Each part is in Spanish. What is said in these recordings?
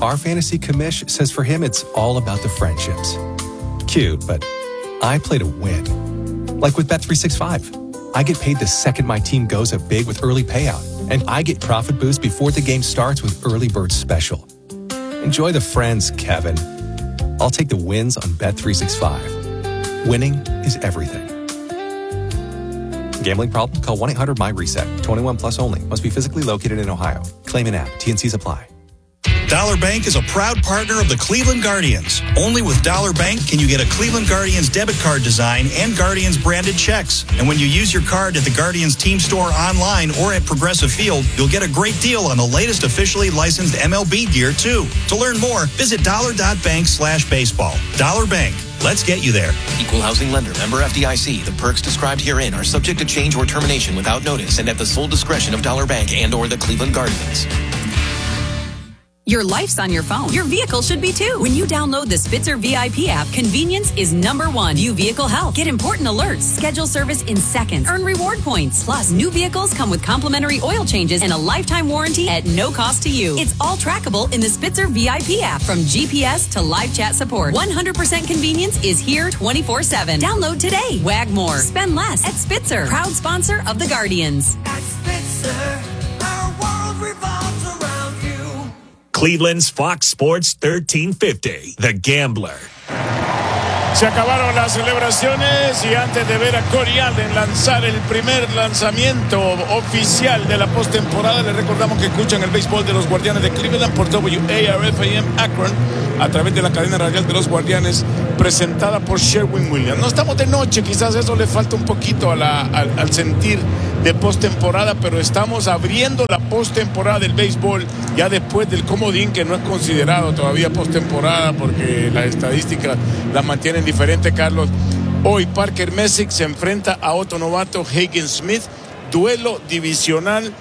Our fantasy commish says for him, it's all about the friendships. Cute, but I play to win. Like with Bet365. I get paid the second my team goes up big with early payout. And I get profit boost before the game starts with Early Bird Special. Enjoy the friends, Kevin. I'll take the wins on Bet365. Winning is everything. Gambling problem? Call 1-800-MY-RESET. 21 plus only. Must be physically located in Ohio. Claim an app. TNCs apply. Dollar Bank is a proud partner of the Cleveland Guardians. Only with Dollar Bank can you get a Cleveland Guardians debit card design and Guardians branded checks. And when you use your card at the Guardians team store online or at Progressive Field, you'll get a great deal on the latest officially licensed MLB gear, too. To learn more, visit dollar.bank/baseball. Dollar Bank. Let's get you there. Equal housing lender. Member FDIC. The perks described herein are subject to change or termination without notice and at the sole discretion of Dollar Bank and or the Cleveland Guardians. Your life's on your phone. Your vehicle should be too. When you download the Spitzer VIP app, convenience is number one. View vehicle health. Get important alerts. Schedule service in seconds. Earn reward points. Plus, new vehicles come with complimentary oil changes and a lifetime warranty at no cost to you. It's all trackable in the Spitzer VIP app. From GPS to live chat support, 100% convenience is here 24/7. Download today. Wag more. Spend less at Spitzer. Proud sponsor of the Guardians. At Spitzer, our world revolves around you. Cleveland's Fox Sports 1350, The Gambler. Se acabaron las celebraciones y antes de ver a Corey Allen lanzar el primer lanzamiento oficial de la postemporada, les recordamos que escuchan el béisbol de los Guardianes de Cleveland por WARFAM Akron a través de la cadena radial de los Guardianes presentada por Sherwin Williams. No estamos de noche, quizás eso le falta un poquito al sentir de postemporada, pero estamos abriendo la postemporada del béisbol ya después del comodín, que no es considerado todavía postemporada porque las estadísticas las mantienen diferente, Carlos. Hoy Parker Messick se enfrenta a otro novato, Hagen Smith, duelo divisional.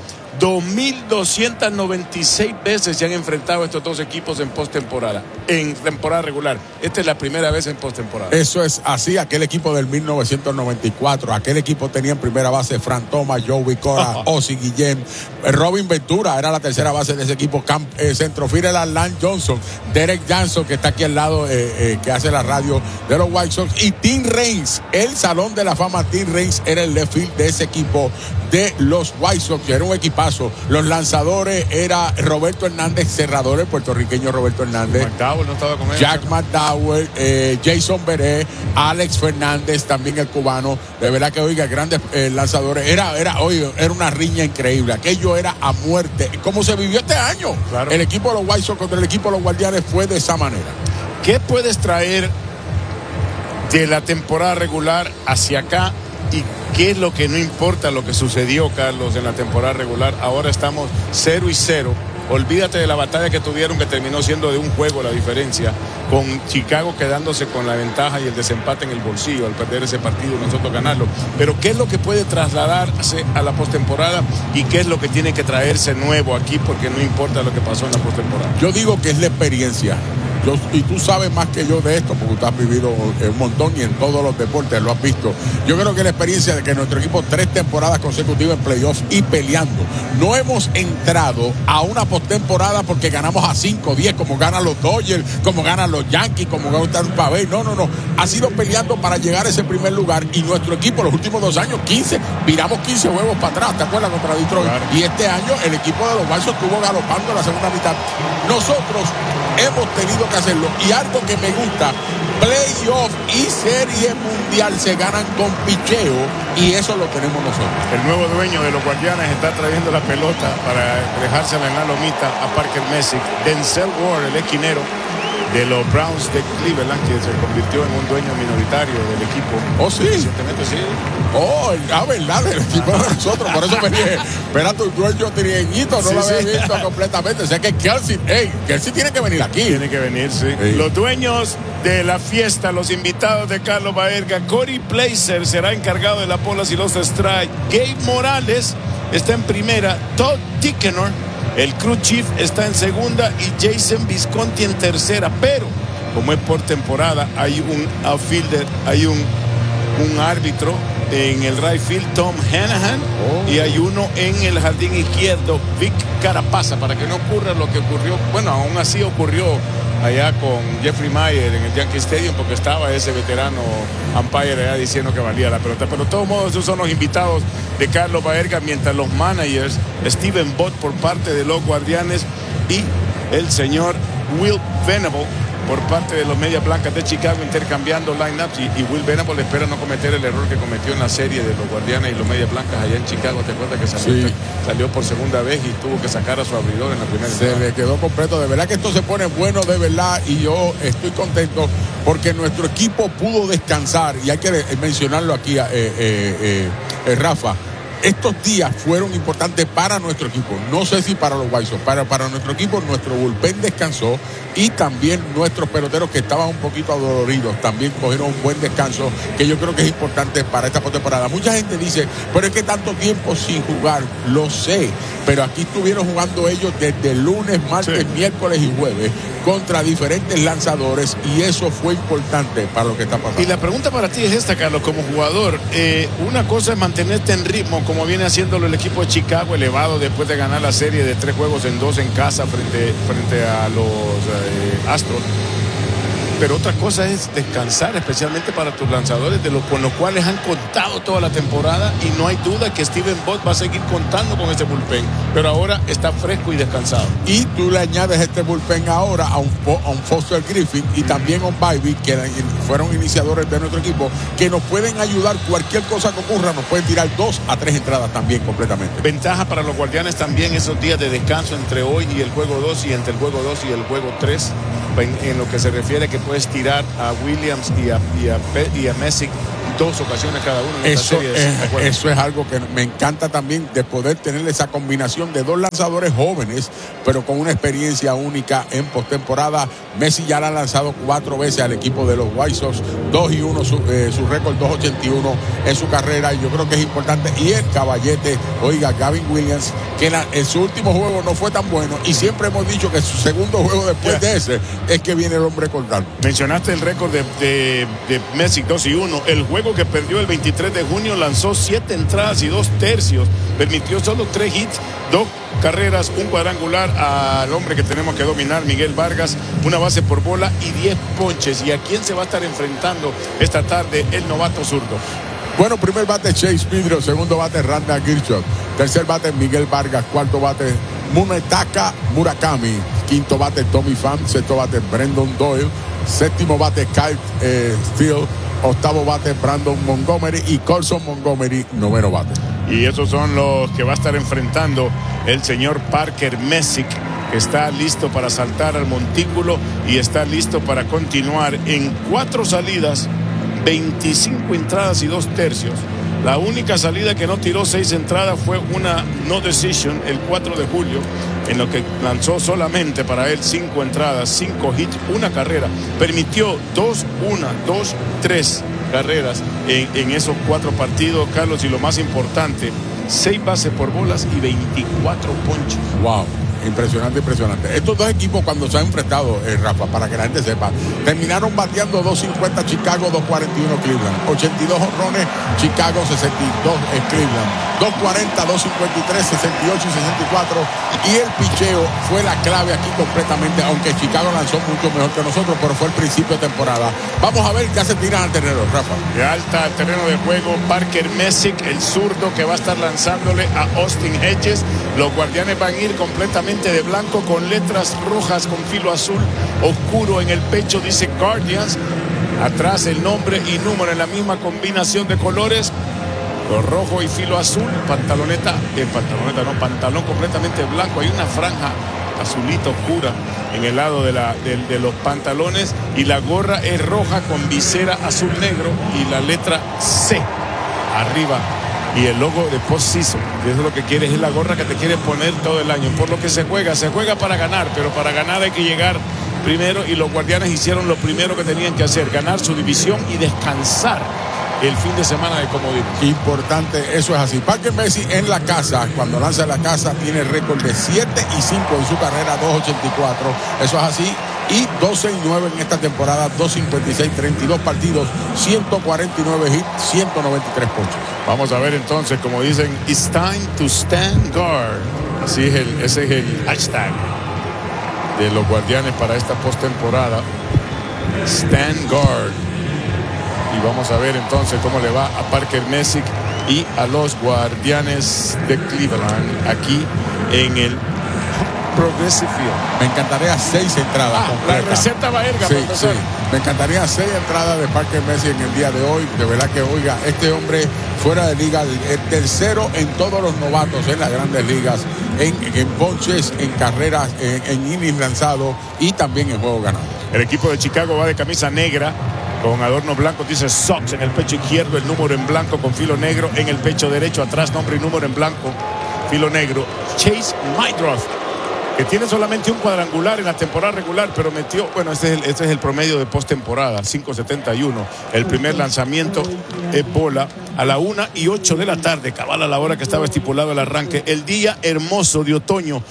2,296 veces se han enfrentado estos dos equipos en postemporada, en temporada regular. Esta es la primera vez en postemporada. Eso es así. Aquel equipo del 1994, aquel equipo tenía en primera base Fran Thomas, Joey Cora, Ozzie Guillén, Robin Ventura era la tercera base de ese equipo, centrofield era Lance Johnson, Derek Johnson, que está aquí al lado, que hace la radio de los White Sox, y Tim Raines, el Salón de la Fama. Tim Raines era el left field de ese equipo de los White Sox, era un equipazo. Los lanzadores era Roberto Hernández, cerrador, el puertorriqueño Roberto Hernández, McDowell no estaba con él, Jack McDowell, Jason Beré, Alex Fernández, también el cubano. De verdad que, oiga, grandes lanzadores. Era una riña increíble. Aquello era a muerte. Como se vivió este año. Claro. El equipo de los White Sox contra el equipo de los Guardianes fue de esa manera. ¿Qué puedes traer de la temporada regular hacia acá? ¿Y qué es lo que no importa lo que sucedió, Carlos, en la temporada regular? Ahora estamos 0-0. Olvídate de la batalla que tuvieron, que terminó siendo de un juego la diferencia, con Chicago quedándose con la ventaja y el desempate en el bolsillo al perder ese partido y nosotros ganarlo. Pero ¿qué es lo que puede trasladarse a la postemporada y qué es lo que tiene que traerse nuevo aquí? Porque no importa lo que pasó en la postemporada. Yo digo que es la experiencia. Y tú sabes más que yo de esto, porque tú has vivido un montón y en todos los deportes lo has visto. Yo creo que la experiencia de que nuestro equipo 3 temporadas consecutivas en playoffs y peleando. No hemos entrado a una postemporada porque ganamos a 5, 10, como ganan los Dodgers, como ganan los Yankees, como ganan Tampa Bay. No. Ha sido peleando para llegar a ese primer lugar, y nuestro equipo los últimos 2 años, viramos 15 juegos para atrás, ¿te acuerdas? Contra Detroit. Claro. Y este año el equipo de los White Sox estuvo galopando en la segunda mitad. Nosotros hemos tenido que hacerlo, y algo que me gusta, playoff y serie mundial se ganan con picheo, y eso lo tenemos nosotros. El nuevo dueño de los Guardianes está trayendo la pelota para dejársela en la lomita a Parker Messick. Denzel Ward, el esquinero de los Browns de Cleveland, que se convirtió en un dueño minoritario del equipo. Oh, sí. Recientemente, sí. Oh, verdad, del equipo de nosotros. Por eso me dije, espera, tu dueño trieñito, no lo había visto completamente. O sea que Kelsey tiene que venir aquí. Tiene que venir, sí. Los dueños de la fiesta, los invitados de Carlos Baerga, Corey Placer será encargado de las bolas y los strikes. Gabe Morales está en primera. Todd Tickenor, el crew chief, está en segunda, y Jason Visconti en tercera. Pero como es por temporada, hay un outfielder, hay un árbitro En el right field, Tom Hanahan. Y hay uno en el jardín izquierdo, Vic Carapasa, para que no ocurra lo que ocurrió. Bueno, aún así ocurrió allá con Jeffrey Mayer en el Yankee Stadium, porque estaba ese veterano umpire allá diciendo que valía la pelota. Pero de todos modos, esos son los invitados de Carlos Baerga, mientras los managers, Steven Bott por parte de los Guardianes y el señor Will Venable por parte de los Medias Blancas de Chicago, intercambiando lineups, y Will Venable espera no cometer el error que cometió en la serie de los Guardianes y los Medias Blancas allá en Chicago. ¿Te acuerdas que salió por segunda vez y tuvo que sacar a su abridor en la primera entrada? Se le quedó completo. De verdad que esto se pone bueno, de verdad, y yo estoy contento porque nuestro equipo pudo descansar, y hay que mencionarlo aquí, Rafa. Estos días fueron importantes para nuestro equipo. No sé si para los White Sox, para nuestro equipo. Nuestro bullpen descansó, y también nuestros peloteros que estaban un poquito adoloridos también cogieron un buen descanso, que yo creo que es importante para esta postemporada. Mucha gente dice, pero es que tanto tiempo sin jugar. Lo sé, pero aquí estuvieron jugando ellos desde lunes, martes, miércoles y jueves contra diferentes lanzadores, y eso fue importante para lo que está pasando. Y la pregunta para ti es esta, Carlos, como jugador. Una cosa es mantenerte en ritmo, como viene haciéndolo el equipo de Chicago, elevado después de ganar la serie de 3-2 en casa frente a los Astros. Pero otra cosa es descansar, especialmente para tus lanzadores, con los cuales han contado toda la temporada, y no hay duda que Steven Bott va a seguir contando con ese bullpen, pero ahora está fresco y descansado. Y tú le añades este bullpen ahora a un Foster Griffin y también a un Bybee, que fueron iniciadores de nuestro equipo, que nos pueden ayudar. Cualquier cosa que ocurra, nos pueden tirar 2 a 3 entradas también completamente. Ventaja para los Guardianes también esos días de descanso entre hoy y el juego 2, y entre el juego 2 y el juego 3, en lo que se refiere que puedes tirar a Williams y a Messick 2 ocasiones cada uno en esta serie. Eso es algo que me encanta también, de poder tener esa combinación de 2 lanzadores jóvenes, pero con una experiencia única en postemporada. Messi ya la ha lanzado 4 veces al equipo de los White Sox, 2-1 su récord, 2.81 en su carrera, y yo creo que es importante. Y el caballete, oiga, Gavin Williams, que en su último juego no fue tan bueno, y siempre hemos dicho que su segundo juego después de ese es que viene el hombre cortando. Mencionaste el récord de Messi, 2-1. El juego que perdió el 23 de junio lanzó 7 entradas y 2 tercios, permitió solo 3 hits, 2 carreras, un cuadrangular al hombre que tenemos que dominar, Miguel Vargas, una base por bola y 10 ponches. ¿Y a quién se va a estar enfrentando esta tarde el novato zurdo? Bueno, primer bate Chase Pedro, segundo bate Randall Grichuk, tercer bate Miguel Vargas, cuarto bate Munetaka Murakami, quinto bate Tommy Pham, sexto bate Brendan Doyle, séptimo bate Kyle Steele, octavo bate Brandon Montgomery, y Colson Montgomery, noveno bate. Y esos son los que va a estar enfrentando el señor Parker Messick, que está listo para saltar al montículo y está listo para continuar en 4 salidas, 25 entradas y 2 tercios. La única salida que no tiró 6 entradas fue una no decision el 4 de julio, en lo que lanzó solamente para él 5 entradas, 5 hits, 1 carrera. Permitió 3 carreras en esos 4 partidos, Carlos, y lo más importante, 6 bases por bolas y 24 ponches. Wow. Impresionante. Estos 2 equipos, cuando se han enfrentado, Rafa, para que la gente sepa, terminaron bateando 2.50 Chicago, 2.41 Cleveland, 82 jonrones Chicago, 62 Cleveland, 2.40, 2.53, 68 y 64, y el picheo fue la clave aquí completamente, aunque Chicago lanzó mucho mejor que nosotros, pero fue el principio de temporada. Vamos a ver qué se tiran al terreno, Rafa. De alta al terreno de juego, Parker Messick, el zurdo, que va a estar lanzándole a Austin Hedges. Los Guardianes van a ir completamente de blanco con letras rojas con filo azul oscuro en el pecho, dice Guardians. Atrás el nombre y número en la misma combinación de colores, lo rojo y filo azul. Pantalón completamente blanco. Hay una franja azulita oscura en el lado de los pantalones, y la gorra es roja con visera azul negro y la letra C arriba. Y el logo de Postseason, eso es lo que quieres, es la gorra que te quieres poner todo el año. Por lo que se juega para ganar, pero para ganar hay que llegar primero, y los Guardianes hicieron lo primero que tenían que hacer, ganar su división y descansar el fin de semana de comodín. Importante, eso es así. Parker Messi en la casa, cuando lanza en la casa, tiene récord de 7-5 en su carrera, 2.84. Eso es así. y 12-9 en esta temporada, 256, 32 partidos, 149 hits, 193 ponches. Vamos a ver entonces, como dicen, it's time to stand guard. Así es ese es el hashtag de los Guardianes para esta postemporada. Stand guard. Y vamos a ver entonces cómo le va a Parker Messick y a los Guardianes de Cleveland aquí en el Progressive Field. Me encantaría 6 entradas completas. La receta Baerga, sí, profesor. sí. Me encantaría 6 entradas de Parker Messick en el día de hoy. De verdad que, oiga, este hombre fuera de liga, el tercero en todos los novatos en las grandes ligas, en ponches, en carreras, en innings lanzados y también en juegos ganados. El equipo de Chicago va de camisa negra con adornos blancos, dice Sox en el pecho izquierdo, el número en blanco con filo negro en el pecho derecho, atrás nombre y número en blanco, filo negro. Chase Maedroff, que tiene solamente un cuadrangular en la temporada regular, pero metió, bueno, este es el promedio de postemporada, 5.71. El primer lanzamiento es bola a la 1:08 de la tarde, cabal a la hora que estaba estipulado el arranque. El día hermoso de otoño,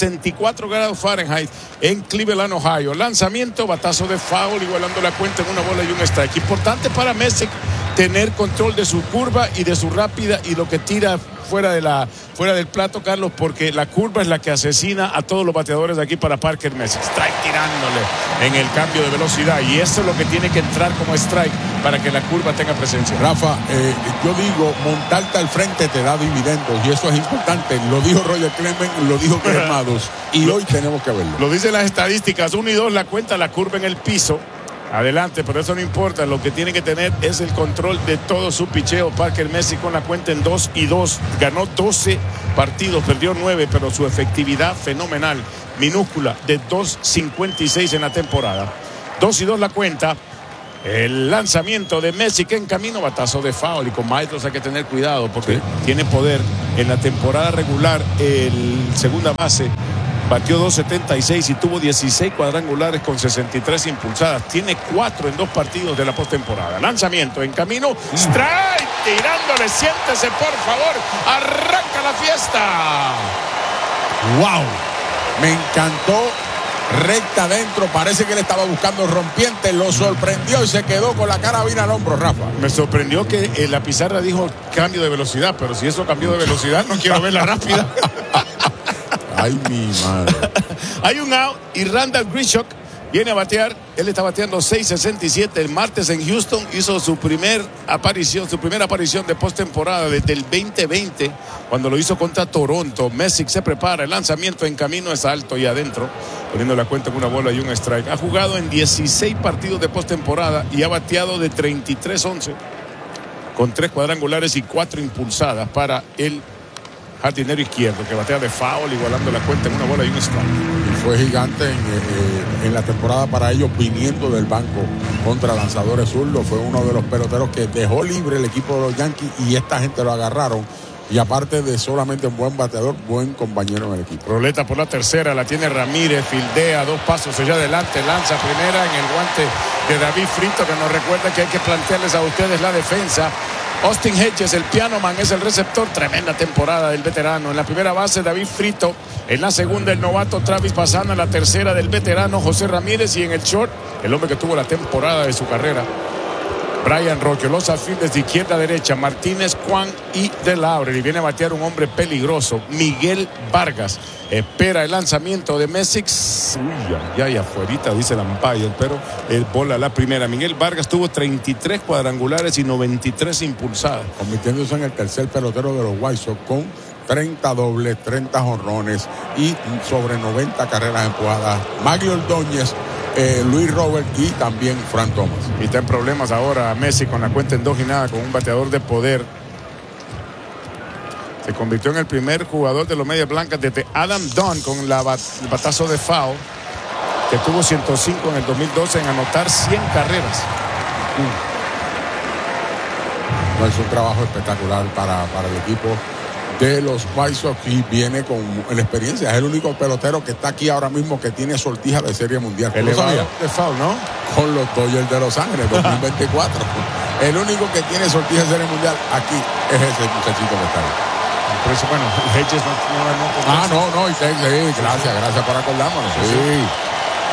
64 grados Fahrenheit en Cleveland, Ohio. Lanzamiento, batazo de foul, igualando la cuenta en una bola y un strike. Importante para Messick tener control de su curva y de su rápida y lo que tira fuera del plato, Carlos, porque la curva es la que asesina a todos los bateadores de aquí para Parker Messick. Strike tirándole en el cambio de velocidad, y eso es lo que tiene que entrar como strike para que la curva tenga presencia. Rafa, yo digo, montarte al frente te da dividendos y eso es importante. Lo dijo Roger Clemens, lo dijo Greg Maddux y hoy tenemos que verlo. Lo dicen las estadísticas, 1 y 2 la cuenta, la curva en el piso. Adelante, pero eso no importa. Lo que tiene que tener es el control de todo su picheo. Parker Messick con la cuenta en 2-2. Ganó 12 partidos, perdió 9, pero su efectividad fenomenal, minúscula, de 2.56 en la temporada. 2-2 la cuenta. El lanzamiento de Messick en camino, batazo de foul, y con Maedroff hay que tener cuidado porque tiene poder. En la temporada regular, el segunda base batió 2.76 y tuvo 16 cuadrangulares con 63 impulsadas. Tiene 4 en 2 partidos de la postemporada. Lanzamiento en camino. Strike. Tirándole. Siéntese, por favor. Arranca la fiesta. ¡Wow! Me encantó. Recta adentro. Parece que él estaba buscando rompiente. Lo sorprendió y se quedó con la carabina al hombro, Rafa. Me sorprendió que la pizarra dijo cambio de velocidad, pero si eso cambió de velocidad, no quiero verla rápida. Ay, mi madre. Hay un out y Randall Grichuk viene a batear. Él está bateando 6.67. El martes en Houston hizo su primera aparición de postemporada desde el 2020, cuando lo hizo contra Toronto. Messick se prepara. El lanzamiento en camino es alto y adentro, poniendo la cuenta en una bola y un strike. Ha jugado en 16 partidos de postemporada y ha bateado de 33-11 con 3 cuadrangulares y 4 impulsadas para el jardinero izquierdo, que batea de foul, igualando la cuenta en una bola y un strike. Y fue gigante en la temporada para ellos, viniendo del banco contra lanzadores zurdos. Fue uno de los peloteros que dejó libre el equipo de los Yankees y esta gente lo agarraron. Y aparte de solamente un buen bateador, buen compañero en el equipo. Roleta por la tercera, la tiene Ramírez, fildea 2 pasos allá adelante, lanza primera en el guante de David Frito, que nos recuerda que hay que plantearles a ustedes la defensa. Austin Hedges, el pianoman, es el receptor. Tremenda temporada del veterano. En la primera base, David Frito. En la segunda, el novato Travis Pastrana. En la tercera, del veterano José Ramírez. Y en el short, el hombre que tuvo la temporada de su carrera, Brian Roque. Los outfielders de izquierda a derecha, Martínez, Juan y De Laurel. Y viene a batear un hombre peligroso, Miguel Vargas. Espera el lanzamiento de Messick. Ya afuerita, dice el umpire, pero el bola a la primera. Miguel Vargas tuvo 33 cuadrangulares y 93 impulsadas, convirtiéndose en el tercer pelotero de los White Sox con 30 dobles, 30 jonrones y sobre 90 carreras empujadas. Maglio Ordóñez, Luis Robert y también Frank Thomas. Y está en problemas ahora Messick con la cuenta en 2-0 con un bateador de poder. Se convirtió en el primer jugador de los Medias Blancas desde Adam Dunn con el batazo de foul, que tuvo 105 en el 2012, en anotar 100 carreras. No, es un trabajo espectacular para el equipo de los White Sox y viene con la experiencia. Es el único pelotero que está aquí ahora mismo que tiene sortija de Serie Mundial. Elevado de foul, ¿no? Con los Dodgers de Los Ángeles 2024. El único que tiene sortija de Serie Mundial aquí es ese muchachito que está ahí. Por eso, bueno, Hedges no. No, gracias por acordármelo. Sí.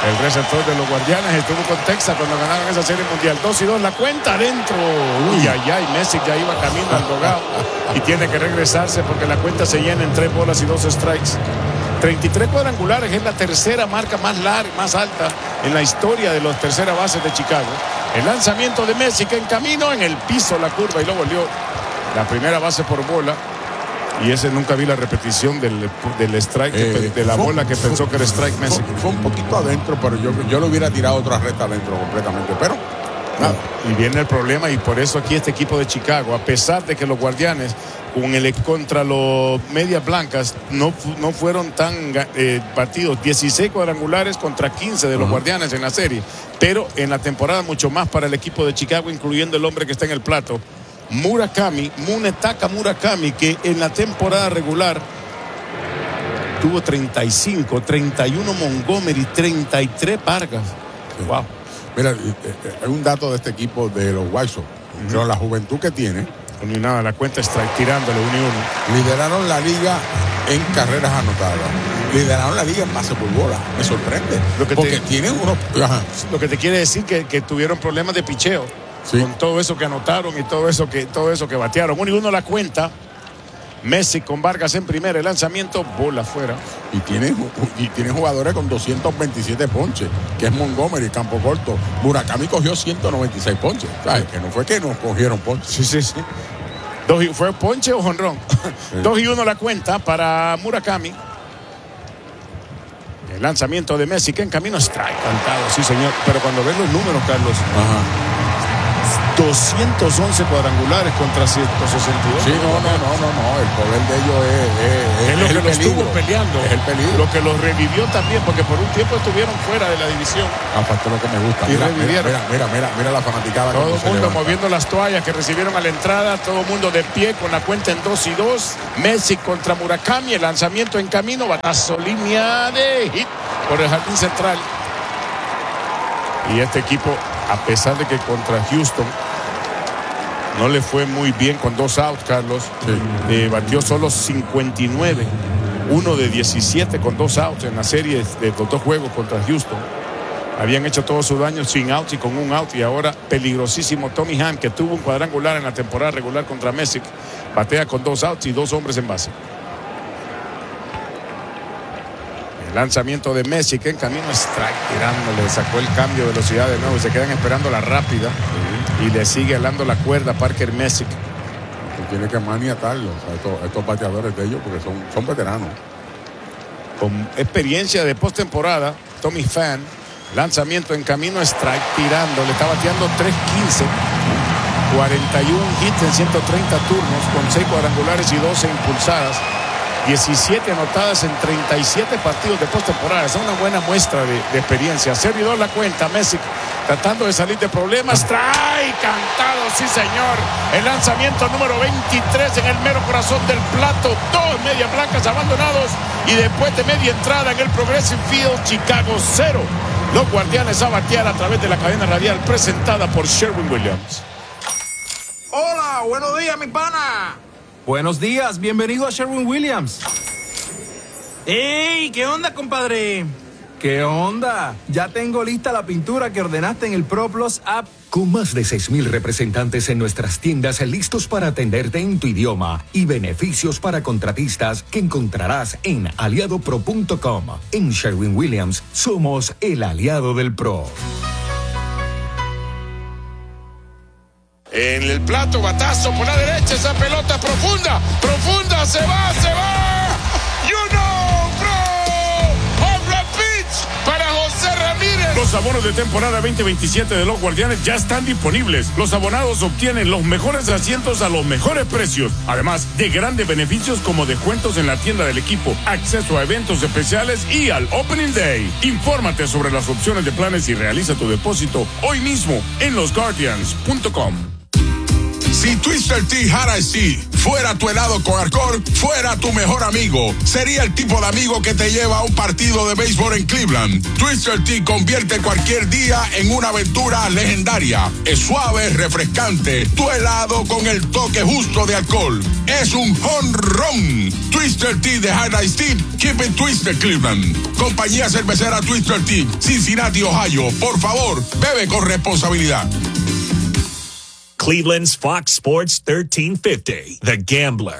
El receptor de los Guardianes estuvo con Texas cuando ganaron esa serie mundial. 2-2 la cuenta adentro. Uy, ay, Messi ya iba camino al dogado y tiene que regresarse porque la cuenta se llena en 3 bolas y 2 strikes. 33 cuadrangulares es la tercera marca más larga, más alta en la historia de los terceras bases de Chicago. El lanzamiento de Messi que en camino en el piso la curva y lo volvió la primera base por bola. Y ese nunca vi la repetición del strike, de la bola que pensó que era strike Messi. Fue un poquito adentro, pero yo lo hubiera tirado otra recta adentro completamente, pero nada. Y viene el problema y por eso aquí este equipo de Chicago, a pesar de que los Guardianes contra los Medias Blancas no fueron tan partidos, 16 cuadrangulares contra 15 de los Guardianes en la serie, pero en la temporada mucho más para el equipo de Chicago, incluyendo el hombre que está en el plato, Munetaka Murakami, que en la temporada regular tuvo 35, 31 Montgomery, 33 Vargas. Sí. Wow. Mira, hay un dato de este equipo de los White Sox, pero la juventud que tiene. Ni nada, la cuenta está tirándole 1-1. Lideraron la liga en carreras anotadas. Lideraron la liga en base por bola. Me sorprende. Porque tienen unos. Ajá. Lo que te quiere decir que tuvieron problemas de picheo. Sí. Con todo eso que anotaron y todo eso que batearon. 1-1 la cuenta. Messi con Vargas en primera, el lanzamiento, bola afuera. Y tienen jugadores con 227 ponches, que es Montgomery, campo corto. Murakami cogió 196 ponches. ¿Sabes? Que no fue que nos cogieron ponches. Sí. ¿Fue ponche o jonrón? Sí. 2-1 la cuenta para Murakami. El lanzamiento de Messi que en camino strike. Cantado, sí señor. Pero cuando ves los números, Carlos. Ajá. 211 cuadrangulares contra 162. Sí, no. El poder de ellos es lo que lo estuvo peleando. Es el peligro. Lo que los revivió también, porque por un tiempo estuvieron fuera de la división. Aparte lo que me gusta. Y revivieron. Mira la fanaticada. Todo el mundo moviendo las toallas que recibieron a la entrada. Todo el mundo de pie con la cuenta en 2-2. Messi contra Murakami. El lanzamiento en camino. Batazo, línea de hit por el jardín central. Y este equipo, a pesar de que contra Houston no le fue muy bien con 2 outs, Carlos, batió solo 59, 1 de 17 con 2 outs en la serie de los 2 juegos contra Houston. Habían hecho todo su daño sin outs y con 1 out, y ahora peligrosísimo Tommy Ham, que tuvo un cuadrangular en la temporada regular contra Messick, batea con 2 outs y 2 hombres en base. Lanzamiento de Messi que en camino strike, tirándole, sacó el cambio de velocidad de nuevo, se quedan esperando la rápida y le sigue alando la cuerda a Parker Messi. Tiene que maniatarlos a estos bateadores de ellos porque son veteranos. Con experiencia de postemporada, Tommy Pham, lanzamiento en camino strike, tirando, le está bateando 3.15, 41 hits en 130 turnos con 6 cuadrangulares y 12 impulsadas. 17 anotadas en 37 partidos de postemporada. Es una buena muestra de experiencia. Servidor la cuenta. Messi tratando de salir de problemas. Strike, cantado, sí señor. El lanzamiento número 23 en el mero corazón del plato. 2 medias blancas abandonados. Y después de media entrada en el Progressive Field, Chicago 0. Los Guardianes a batear a través de la cadena radial presentada por Sherwin-Williams. Hola, buenos días, mi pana. Buenos días, bienvenido a Sherwin-Williams. ¡Ey! ¿Qué onda, compadre? ¿Qué onda? Ya tengo lista la pintura que ordenaste en el ProPlus app. Con más de 6,000 representantes en nuestras tiendas listos para atenderte en tu idioma y beneficios para contratistas que encontrarás en aliadopro.com. En Sherwin-Williams somos el aliado del pro. En el plato, batazo por la derecha, esa pelota profunda, se va. You know, bro. Home run pitch para José Ramírez. Los abonos de temporada 2027 de los Guardianes ya están disponibles. Los abonados obtienen los mejores asientos a los mejores precios. Además de grandes beneficios como descuentos en la tienda del equipo, acceso a eventos especiales y al Opening Day. Infórmate sobre las opciones de planes y realiza tu depósito hoy mismo en losguardians.com. Si Twister Tea Hard Iced fuera tu helado con alcohol, fuera tu mejor amigo. Sería el tipo de amigo que te lleva a un partido de béisbol en Cleveland. Twister Tea convierte cualquier día en una aventura legendaria. Es suave, refrescante, tu helado con el toque justo de alcohol. Es un jonrón. Twister Tea de High Life Tea, Keep It Twisted Cleveland. Compañía cervecera Twister Tea, Cincinnati, Ohio. Por favor, bebe con responsabilidad. Cleveland's Fox Sports 1350, The Gambler.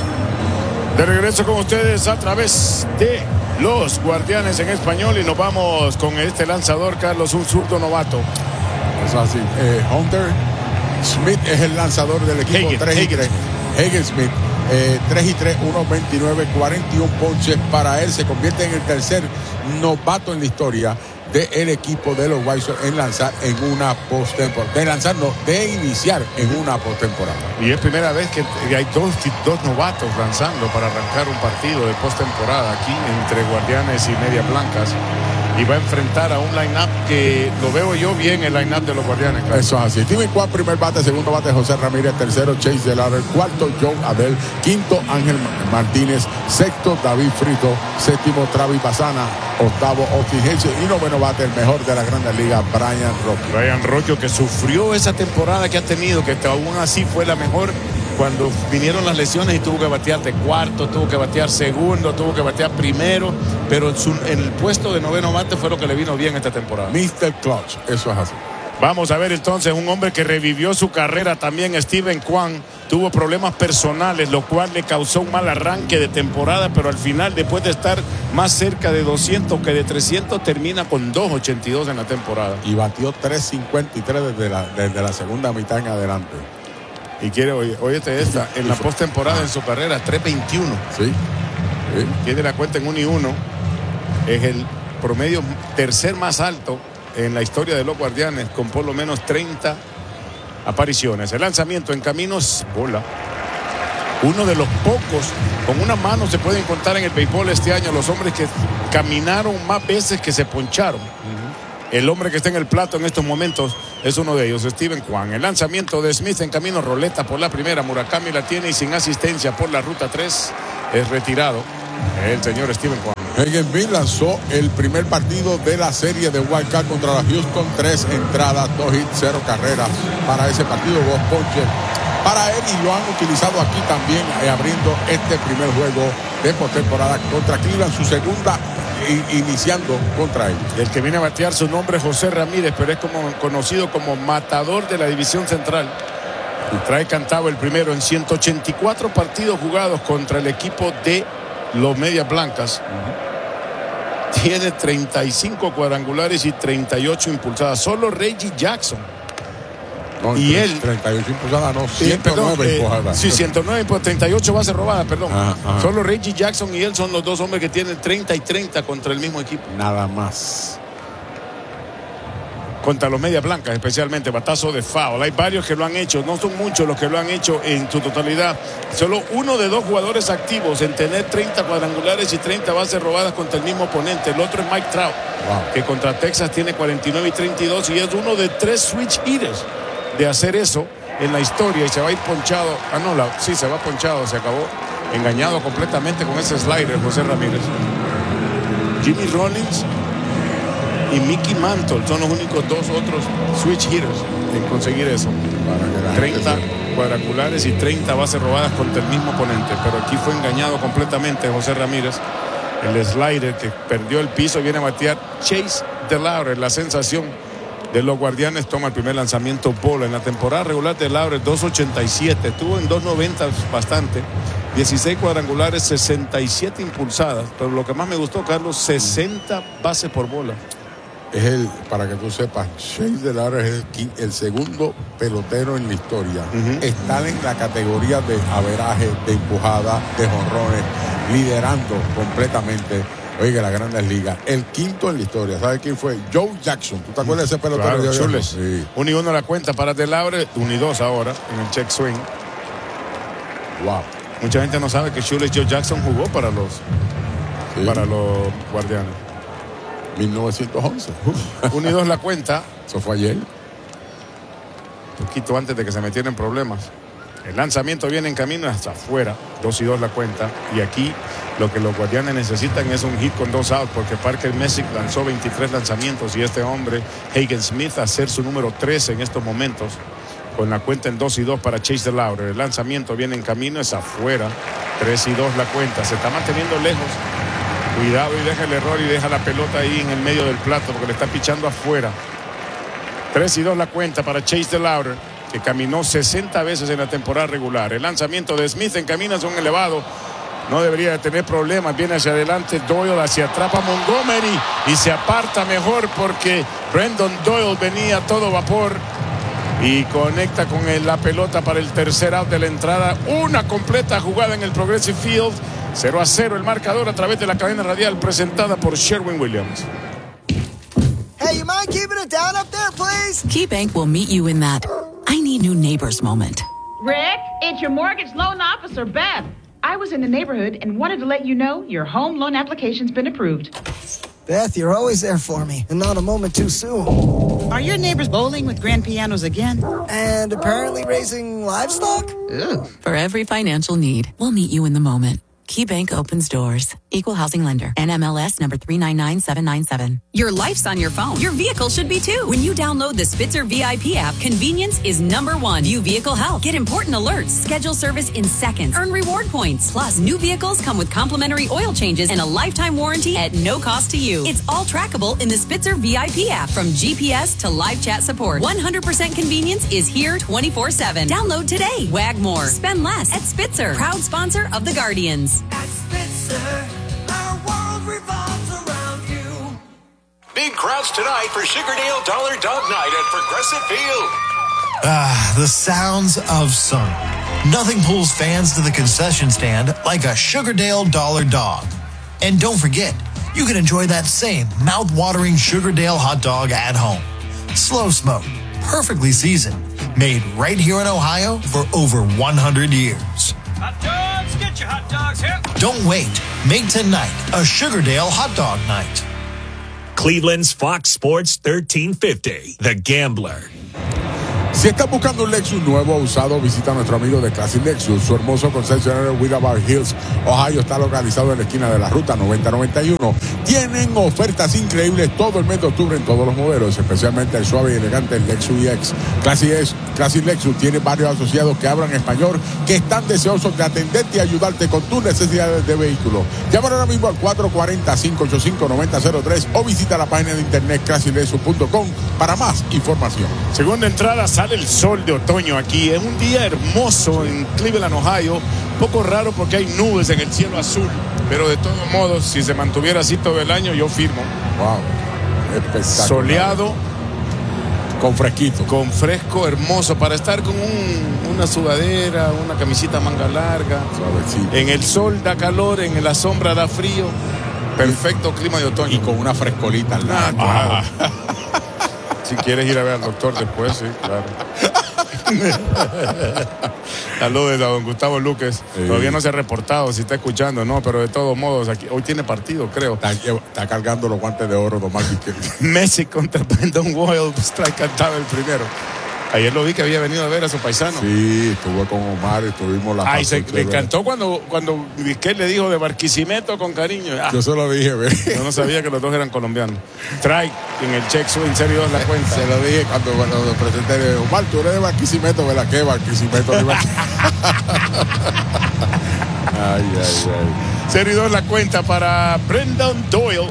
De regreso con ustedes a través de Los Guardianes en Español y nos vamos con este lanzador, Carlos, un zurdo novato. Eso así. Hunter Smith es el lanzador del equipo. 3-3. Hagen Smith. 3-3, 1.29, 41 ponches para él. Se convierte en el tercer novato en la historia del equipo de los White Sox en lanzar en una postemporada. De iniciar en una postemporada. Y es primera vez que hay dos novatos lanzando para arrancar un partido de postemporada aquí entre Guardianes y Medias Blancas. Y va a enfrentar a un line-up que lo veo yo bien, el line-up de los Guardianes. Claro. Eso es así. Steven Kwan, primer bate, segundo bate José Ramírez, tercero Chase DeLauder, cuarto Joe Adell, quinto Ángel Martínez, sexto David Frito, séptimo Travis Bassana, octavo Austin Hedges y noveno bate el mejor de la Grandes Ligas, Brian Rocchio. Brian Rocchio, que sufrió esa temporada que ha tenido, que aún así fue la mejor cuando vinieron las lesiones y tuvo que batear de cuarto, tuvo que batear segundo, tuvo que batear primero, pero en el puesto de noveno bate fue lo que le vino bien esta temporada. Mr. Clutch, eso es así. Vamos a ver entonces un hombre que revivió su carrera también, Steven Kwan. Tuvo problemas personales, lo cual le causó un mal arranque de temporada, pero al final, después de estar más cerca de 200 que de 300, termina con 2.82 en la temporada. Y batió 3.53 desde la segunda mitad en adelante. Y quiere, óyete esta, en la postemporada en su carrera, 3.21. Sí. Tiene la cuenta en 1-1. Es el promedio tercer más alto en la historia de los Guardianes, con por lo menos 30 apariciones. El lanzamiento en caminos, bola. Uno de los pocos, con una mano se pueden contar en el béisbol este año, los hombres que caminaron más veces que se poncharon. El hombre que está en el plato en estos momentos es uno de ellos, Steven Kwan. El lanzamiento de Smith en camino, roleta por la primera, Murakami la tiene y sin asistencia por la ruta 3 es retirado el señor Steven Kwan. Hagen Smith lanzó el primer partido de la serie de Wild Card contra la Houston, 3 entradas, 2 hits, 0 carreras para ese partido, 2 ponches para él, y lo han utilizado aquí también abriendo este primer juego de postemporada contra Cleveland, su segunda iniciando contra él. El que viene a batear, su nombre es José Ramírez, pero es conocido como matador de la división central. Y trae cantado el primero en 184 partidos jugados contra el equipo de los Medias Blancas. Tiene 35 cuadrangulares y 38 impulsadas. Solo Reggie Jackson. No, y él 38 impulsadas, no, 109 empujadas. Sí, 109 por 38 bases robadas, perdón. Ajá. Solo Reggie Jackson y él son los dos hombres que tienen 30 y 30 contra el mismo equipo. Nada más. Contra los Medias Blancas, especialmente batazo de foul. Hay varios que lo han hecho, no son muchos los que lo han hecho en su totalidad. Solo uno de 2 jugadores activos en tener 30 cuadrangulares y 30 bases robadas contra el mismo oponente. El otro es Mike Trout, que contra Texas tiene 49 y 32 y es uno de 3 switch hitters de hacer eso en la historia, y se va a ir ponchado. Sí, se va ponchado, se acabó engañado completamente con ese slider, José Ramírez. Jimmy Rollins y Mickey Mantle son los únicos 2 otros switch hitters en conseguir eso. 30 cuadrangulares y 30 bases robadas contra el mismo oponente, pero aquí fue engañado completamente José Ramírez. El slider que perdió el piso, viene a batear Chase DeLauder, la sensación de los Guardianes, toma el primer lanzamiento bola. En la temporada regular de Laurer 2.87, estuvo en 2.90 bastante, 16 cuadrangulares, 67 impulsadas, pero lo que más me gustó, Carlos, 60 bases por bola. Es para que tú sepas, Chase DeLauder es el segundo pelotero en la historia. Está en la categoría de averaje, de empujada, de jonrones, liderando completamente. Oiga, la Grandes Ligas, el quinto en la historia. ¿Sabes quién fue? Joe Jackson. ¿Tú te acuerdas de ese pelotero? Claro, Chules. Sí. 1-1 la cuenta para DeLauder, 1-2 ahora en el check swing. Wow. Mucha gente no sabe que Chules Joe Jackson jugó para los Guardianes. 1911. 1-2 la cuenta. Eso fue ayer. Un poquito antes de que se metieran en problemas. El lanzamiento viene en camino hasta afuera. 2-2 la cuenta. Y aquí lo que los Guardianes necesitan es un hit con 2 outs, porque Parker Messick lanzó 23 lanzamientos y este hombre, Hagen Smith, a ser su número 13 en estos momentos. Con la cuenta en 2-2 para Chase DeLauder. El lanzamiento viene en camino, es afuera. 3-2 la cuenta. Se está manteniendo lejos. Cuidado y deja el error y deja la pelota ahí en el medio del plato porque le está pichando afuera. 3-2 la cuenta para Chase DeLauder, que caminó 60 veces en la temporada regular. El lanzamiento de Smith en camino es un elevado. No debería de tener problemas. Viene hacia adelante Doyle, hacia atrapa Montgomery y se aparta mejor porque Brendan Doyle venía a todo vapor y conecta con la pelota para el tercer out de la entrada. Una completa jugada en el Progressive Field. 0-0 el marcador a través de la cadena radial presentada por Sherwin-Williams. Hey, you mind keeping it down up there, please? KeyBank will meet you in that I need new neighbors moment. Rick, it's your mortgage loan officer, Beth. I was in the neighborhood and wanted to let you know your home loan application's been approved. Beth, you're always there for me, and not a moment too soon. Are your neighbors bowling with grand pianos again? And apparently raising livestock? Ooh. For every financial need, we'll meet you in the moment. KeyBank opens doors. Equal housing lender. NMLS number 399797. Your life's on your phone. Your vehicle should be too. When you download the Spitzer VIP app, convenience is number one. View vehicle health. Get important alerts. Schedule service in seconds. Earn reward points. Plus, new vehicles come with complimentary oil changes and a lifetime warranty at no cost to you. It's all trackable in the Spitzer VIP app. From GPS to live chat support. 100% convenience is here 24/7. Download today. Wag more. Spend less at Spitzer. Proud sponsor of the Guardians. At Spitzer, our world revolves around you. Big crowds tonight for Sugardale Dollar Dog Night at Progressive Field. The sounds of summer. Nothing pulls fans to the concession stand like a Sugardale Dollar Dog. And don't forget, you can enjoy that same mouth-watering Sugardale hot dog at home. Slow smoked, perfectly seasoned, made right here in Ohio for over 100 years. Hot dogs, get your hot dogs here. Don't wait. Make tonight a Sugardale hot dog night. Cleveland's Fox Sports 1350, The Gambler. Si estás buscando un Lexus nuevo o usado, visita a nuestro amigo de Classic Lexus. Su hermoso concesionario Willabar Hills, Ohio, está localizado en la esquina de la ruta 9091. Tienen ofertas increíbles todo el mes de octubre en todos los modelos, especialmente el suave y elegante Lexus EX. Classic Lexus tiene varios asociados que hablan español, que están deseosos de atenderte y ayudarte con tus necesidades de vehículo. Llama ahora mismo al 440-585-9003 o visita la página de internet classiclexus.com para más información. Segunda entrada, sale el sol de otoño aquí. Es un día hermoso en Cleveland, Ohio. Un poco raro porque hay nubes en el cielo azul. Pero de todos modos, si se mantuviera así todo el año, yo firmo. Wow. Espectacular. Soleado. Con fresquito. Con fresco, hermoso. Para estar con una sudadera, una camisita manga larga. Suavecito. En el sol da calor, en la sombra da frío. Perfecto clima de otoño. Y con una frescolita al lado. Si quieres ir a ver al doctor después, sí, claro. Saludos a don Gustavo Luques. Sí. Todavía no se ha reportado, si está escuchando, no, pero de todos modos, aquí, hoy tiene partido, creo. Está cargando los guantes de oro, Tomás. Messi contra Brendan Doyle, strike cantaba el primero. Ayer lo vi que había venido a ver a su paisano. Sí, estuvo con Omar, estuvimos la le encantó cuando Vizquel le dijo de Barquisimeto con cariño. Yo se lo dije, ¿ve? Yo no sabía que los dos eran colombianos. Strike en el check swing, serio la cuenta. Se lo dije cuando lo presenté. Omar, tú eres de Barquisimeto, ¿verdad? ¿Qué Barquisimeto? Ay. Serie 2 la cuenta para Brendan Doyle.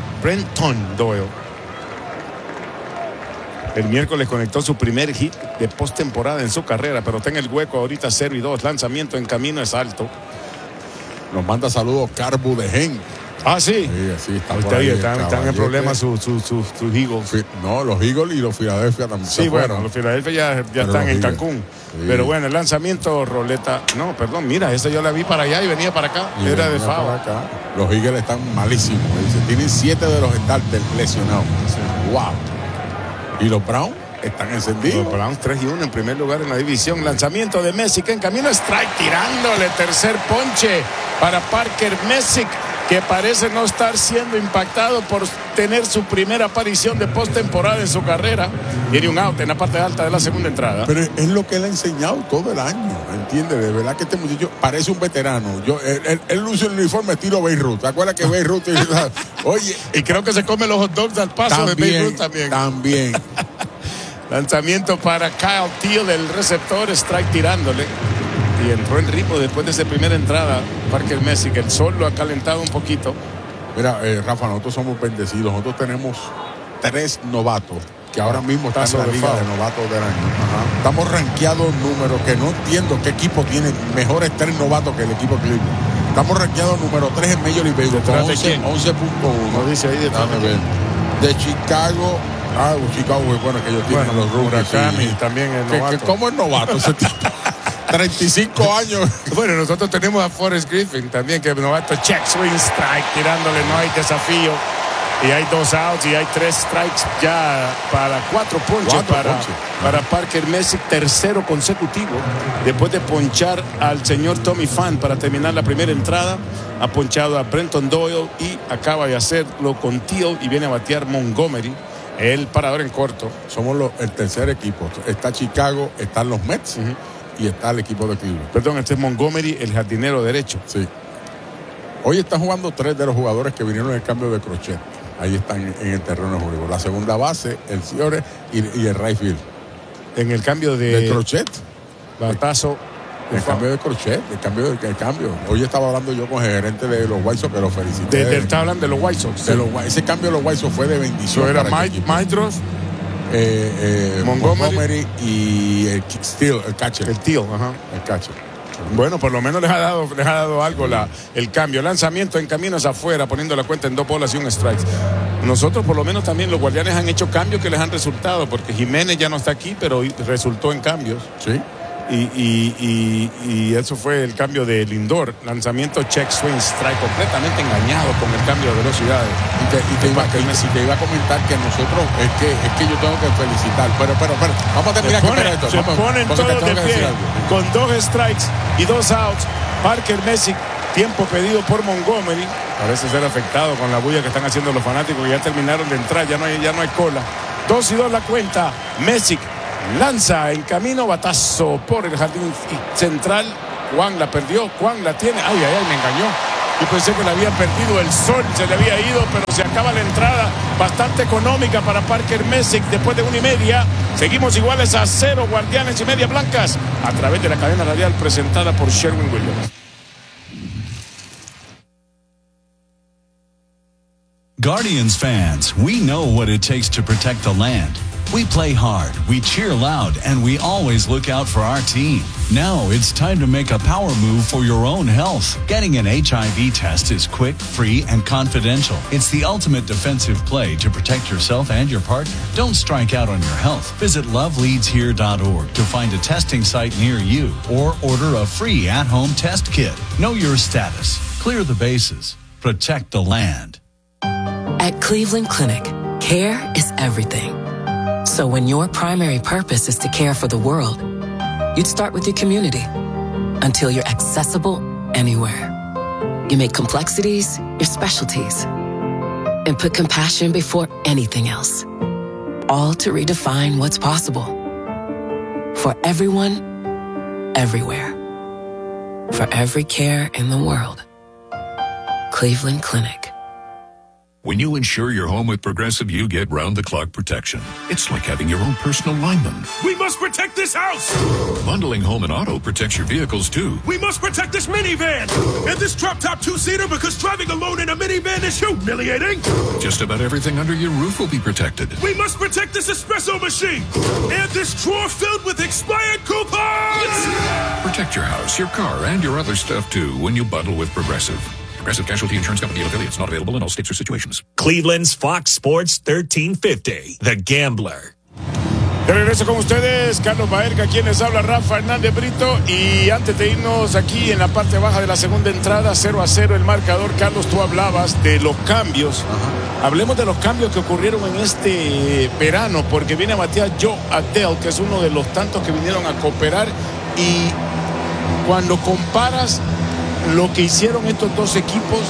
El miércoles conectó su primer hit de postemporada en su carrera, pero está en el hueco ahorita 0-2. Lanzamiento en camino es alto. Nos manda saludos Carbu de Gen. Ah, sí. Sí, están en problemas sus Eagles. No, los Eagles y los Philadelphia también. Sí, bueno, los Philadelphia ya están en Cancún. Sí. Pero bueno, el lanzamiento, roleta. No, perdón, mira, esa yo la vi para allá y venía para acá. Y era de FAO. Los Eagles están malísimos. Tienen 7 de los starters lesionados. Sí. Wow. Y los Browns están encendidos. Los Browns 3-1 en primer lugar en la división. Lanzamiento de Messick en camino, strike, tirándole tercer ponche para Parker Messick. que parece no estar siendo impactado por tener su primera aparición de postemporada en su carrera. Tiene un out en la parte alta de la segunda entrada. Pero es lo que él ha enseñado todo el año, ¿entiendes? De verdad que este muchacho parece un veterano. Él luce el uniforme estilo Beirut. ¿Te acuerdas que Beirut? Oye, y creo que se come los hot dogs al paso de Beirut también. También. Lanzamiento para Kyle Teel, el receptor, strike tirándole. Y entró en ritmo después de esa primera entrada. Parker Messick, el sol lo ha calentado un poquito. Mira, Rafa, nosotros somos bendecidos. Nosotros tenemos 3 novatos que ahora mismo están en la liga de novatos del año. Ajá. Estamos rankeados números que no entiendo qué equipo tiene mejores 3 novatos que el equipo Cleveland. Estamos rankeados número 3 en Major League Baseball con 11.1. No dice ahí de Chicago. Chicago es bueno que ellos tienen los rookies. Sí. También es novato. ¿Cómo es novato ese tipo? 35 años. Bueno, nosotros tenemos a Forrest Griffin también, que es novato. Check, swing, strike, tirándole, no hay desafío. Y hay 2 outs y hay 3 strikes ya para 4 ponches para Parker Messick, tercero consecutivo. Después de ponchar al señor Tommy Pham para terminar la primera entrada, ha ponchado a Brenton Doyle y acaba de hacerlo con Teel y viene a batear Montgomery. El parador en corto. Somos el tercer equipo. Está Chicago, están los Mets y está el equipo de Cleveland. Perdón, este es Montgomery, el jardinero derecho. Sí. Hoy están jugando 3 de los jugadores que vinieron en el cambio de crochet. Ahí están en el terreno de juego. La segunda base, el Ciore y el right field. En el cambio de crochet. Batazo. El cambio de crochet, el cambio. Hoy estaba hablando yo con el gerente de los White Sox, que lo felicité. Está hablando de los White Sox. Ese cambio de los White Sox fue de bendición. Era Maestros, Montgomery y el Steele, el catcher. El Teel, ajá. El catcher. Bueno, por lo menos les ha dado algo el cambio. Lanzamiento en caminos afuera, poniendo la cuenta en 2 bolas y 1 strike. Nosotros, por lo menos, también los Guardianes han hecho cambios que les han resultado, porque Jiménez ya no está aquí, pero resultó en cambios. Sí. Y eso fue el cambio de Lindor. Lanzamiento, check, swing, strike, completamente engañado con el cambio de velocidades. Y te iba a comentar que nosotros es que yo tengo que felicitar. Pero vamos a terminar con esto. Se ponen todos de pie con 2 strikes y 2 outs. Parker Messick, tiempo pedido por Montgomery. Parece ser afectado con la bulla que están haciendo los fanáticos, que ya terminaron de entrar, ya no hay cola. 2-2 la cuenta. Messick lanza en camino, batazo por el jardín central. Juan la perdió, Juan la tiene. Ay, me engañó. Yo pensé que la había perdido, el sol se le había ido, pero se acaba la entrada. Bastante económica para Parker Messick después de 1.5. Seguimos iguales a 0, Guardianes y Medias Blancas, a través de la cadena radial presentada por Sherwin-Williams. Guardians fans, we know what it takes to protect the land. We play hard, we cheer loud, and we always look out for our team. Now it's time to make a power move for your own health. Getting an HIV test is quick, free, and confidential. It's the ultimate defensive play to protect yourself and your partner. Don't strike out on your health. Visit loveleadshere.org to find a testing site near you or order a free at-home test kit. Know your status. Clear the bases. Protect the land. At Cleveland Clinic, care is everything. So when your primary purpose is to care for the world, you'd start with your community until you're accessible anywhere. You make complexities your specialties and put compassion before anything else, all to redefine what's possible for everyone, everywhere, for every care in the world. Cleveland Clinic. When you insure your home with Progressive, you get round-the-clock protection. It's like having your own personal lineman. We must protect this house! Bundling home and auto protects your vehicles, too. We must protect this minivan! And this drop-top 2-seater, because driving alone in a minivan is humiliating! Just about everything under your roof will be protected. We must protect this espresso machine! And this drawer filled with expired coupons! Protect your house, your car, and your other stuff, too, when you bundle with Progressive. Progressive Casualty Insurance Company and affiliates, not available in all states or situations. Cleveland's Fox Sports 1350, The Gambler. De regreso con ustedes, Carlos Baerga, quien les habla, Rafa Hernández Brito. Y antes de irnos aquí en la parte baja de la segunda entrada, 0-0 el marcador. Carlos, tú hablabas de los cambios. Hablemos de los cambios que ocurrieron en este verano, porque viene a batear Joe Adell, que es uno de los tantos que vinieron a cooperar. Y cuando comparas lo que hicieron estos dos equipos,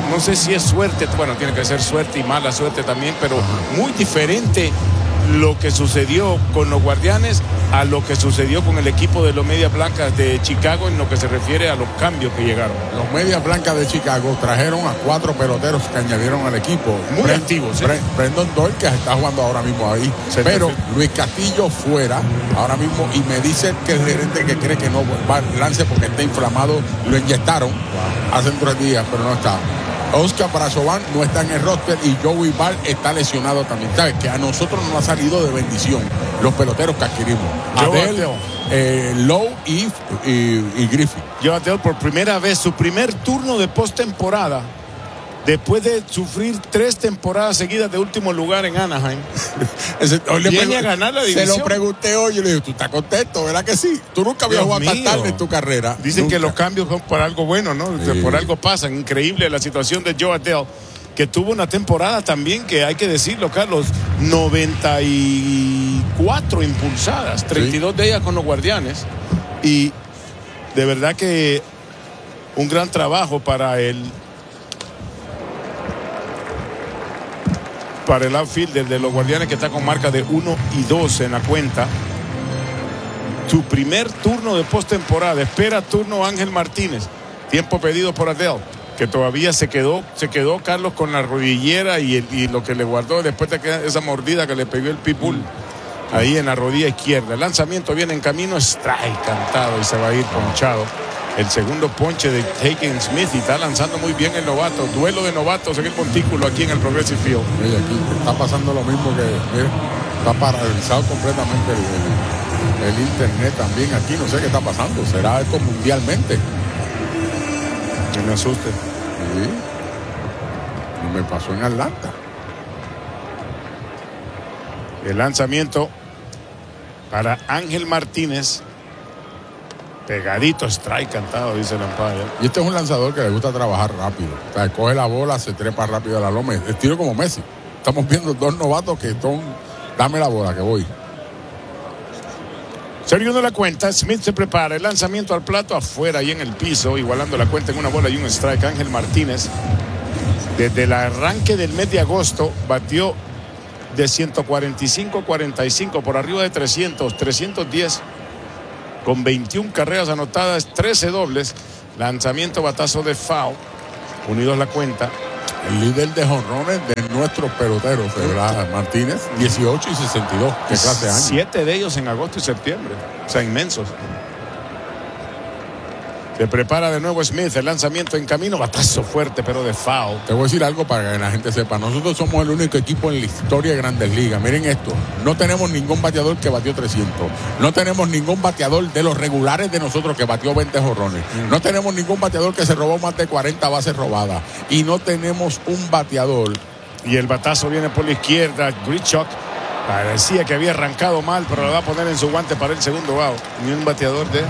no sé si es suerte, bueno, tiene que ser suerte y mala suerte también, pero muy diferente lo que sucedió con los Guardianes a lo que sucedió con el equipo de los Medias Blancas de Chicago en lo que se refiere a los cambios que llegaron. Los Medias Blancas de Chicago trajeron a 4 peloteros que añadieron al equipo. Muy activos. Brandon Doyle, que está jugando ahora mismo ahí. Pero Luis Castillo fuera ahora mismo, y me dice que el gerente que cree que no va al lance porque está inflamado, lo inyectaron hace 3 días, pero no está. Oscar Brazovan no está en el roster y Joey Ball está lesionado también. ¿Sabes? Que a nosotros nos ha salido de bendición los peloteros que adquirimos. Adele, Lowe y Griffin. Joe Adele por primera vez, su primer turno de postemporada, después de sufrir 3 temporadas seguidas de último lugar en Anaheim. Viene a ganar la división. Se lo pregunté hoy y le digo, ¿tú estás contento? ¿Verdad que sí? Tú nunca habías jugado tan tarde en tu carrera. Dicen que los cambios son por algo bueno, ¿no? Sí. Por algo pasan. Increíble la situación de Joe Adele, que tuvo una temporada también que hay que decirlo, Carlos, 94 impulsadas, 32 de ellas con los Guardianes. Y de verdad que un gran trabajo para el outfielder de los Guardianes, que está con marca de 1-2 en la cuenta. Su primer turno de postemporada. Espera turno Ángel Martínez. Tiempo pedido por Adele, que todavía se quedó Carlos con la rodillera y lo que le guardó después de esa mordida que le pegó el pitbull ahí en la rodilla izquierda. El lanzamiento viene en camino, strike cantado y se va a ir ponchado. El segundo ponche de Hagen Smith, y está lanzando muy bien el novato. Duelo de novatos en el montículo aquí en el Progressive Field. Oye, aquí está pasando lo mismo que, mira, está paralizado completamente el internet también aquí. No sé qué está pasando. ¿Será esto mundialmente? Que me asuste. Sí. Y me pasó en Atlanta. El lanzamiento para Ángel Martínez. Pegadito, strike cantado, dice el umpire. Y este es un lanzador que le gusta trabajar rápido. O sea, coge la bola, se trepa rápido a la loma. Estilo como Messi. Estamos viendo 2 novatos que son, dame la bola que voy. Serio de la cuenta, Smith se prepara. El lanzamiento al plato afuera y en el piso, igualando la cuenta en una bola y un strike. Ángel Martínez, desde el arranque del mes de agosto, batió de 145-45 por arriba de 310. Con 21 carreras anotadas, 13 dobles, lanzamiento, batazo de foul, unidos la cuenta. El líder de jonrones de nuestros peloteros, ¿verdad? Martínez, 18 y 62. ¿Qué clase de año? 7 de ellos en agosto y septiembre, o sea, inmensos. Se prepara de nuevo Smith, el lanzamiento en camino, batazo fuerte pero de foul. Te voy a decir algo para que la gente sepa. Nosotros somos el único equipo en la historia de Grandes Ligas. Miren esto, no tenemos ningún bateador que batió 300. No tenemos ningún bateador de los regulares de nosotros que batió 20 jonrones. No tenemos ningún bateador que se robó más de 40 bases robadas. Y no tenemos un bateador. Y el batazo viene por la izquierda, Grichuk. Parecía que había arrancado mal, pero lo va a poner en su guante para el segundo out. Ni un bateador de...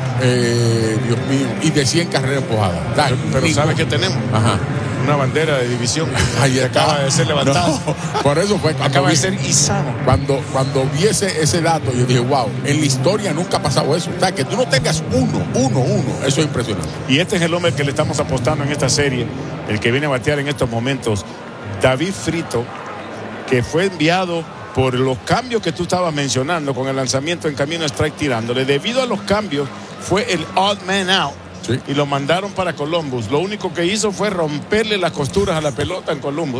Dios mío. Y de 100 carreras empujadas. Pero ¿sabes qué tenemos? Ajá. Una bandera de división que acaba de ser levantada. No, por eso fue acaba de ser izada. Cuando vi ese dato, yo dije, wow, en la historia nunca ha pasado eso. O sea, que tú no tengas uno. Eso es impresionante. Y este es el hombre que le estamos apostando en esta serie, el que viene a batear en estos momentos, David Frito, que fue enviado por los cambios que tú estabas mencionando con el lanzamiento en camino a strike tirándole. Debido a los cambios, fue el odd man out. Sí. Y lo mandaron para Columbus. Lo único que hizo fue romperle las costuras a la pelota en Columbus.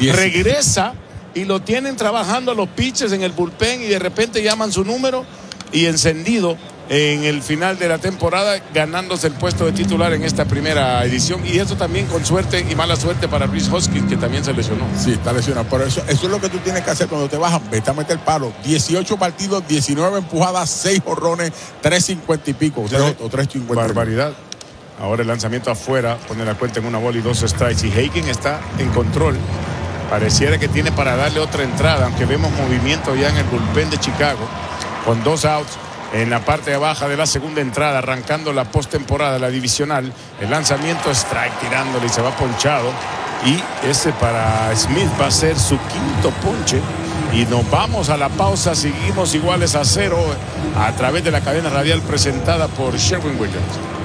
Regresa y lo tienen trabajando los pitchers en el bullpen, y de repente llaman su número y encendido en el final de la temporada, ganándose el puesto de titular en esta primera edición. Y eso también con suerte y mala suerte para Rhys Hoskins, que también se lesionó. Sí, está lesionado. Por eso es lo que tú tienes que hacer cuando te bajan. Vete a meter palo. 18 partidos, 19 empujadas, 6 jonrones, 3.50 y pico. O 3.50. Barbaridad. Ahora el lanzamiento afuera, pone la cuenta en una bola y 2 strikes. Y Hagen está en control. Pareciera que tiene para darle otra entrada, aunque vemos movimiento ya en el bullpen de Chicago, con 2 outs. En la parte baja de la segunda entrada, arrancando la postemporada, la divisional. El lanzamiento strike tirándole y se va ponchado. Y ese para Smith va a ser su 5º ponche. Y nos vamos a la pausa. Seguimos iguales a 0 a través de la cadena radial presentada por Sherwin Williams.